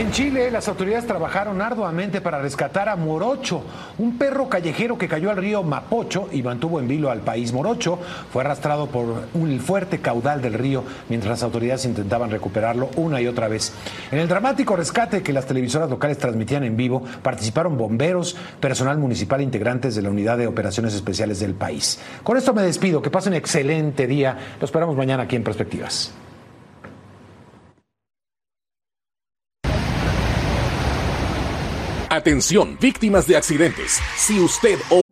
En Chile, las autoridades trabajaron arduamente para rescatar a Morocho, un perro callejero que cayó al río Mapocho y mantuvo en vilo al país. Morocho fue arrastrado por un fuerte caudal del río mientras las autoridades intentaban recuperarlo una y otra vez. En el dramático rescate que las televisoras locales transmitían en vivo, participaron bomberos, personal municipal e integrantes de la Unidad de Operaciones Especiales del país. Con esto me despido. Que pasen un excelente día. Lo esperamos mañana aquí en Perspectivas. Atención, víctimas de accidentes. Si usted o